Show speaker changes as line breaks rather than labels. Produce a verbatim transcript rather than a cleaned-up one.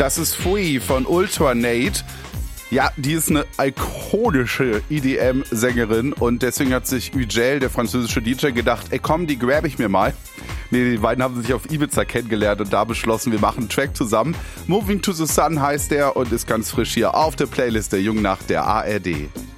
Das ist Free von Ultranate. Ja, die ist eine ikonische E D M-Sängerin und deswegen hat sich Ugel, der französische D J, gedacht, ey komm, die grab ich mir mal. Nee, die beiden haben sich auf Ibiza kennengelernt und da beschlossen, wir machen einen Track zusammen. Moving to the Sun heißt der und ist ganz frisch hier auf der Playlist der Jungen Nacht der A R D.